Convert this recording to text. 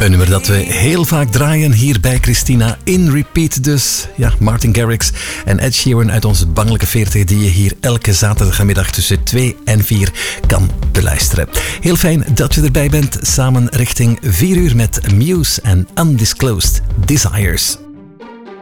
Een nummer dat we heel vaak draaien hier bij Christina in repeat dus. Ja, Martin Garrix en Ed Sheeran uit onze bangelijke 40 die je hier elke zaterdagmiddag tussen 2 en 4 kan beluisteren. Heel fijn dat je erbij bent. Samen richting 4 uur met Muse en Undisclosed Desires.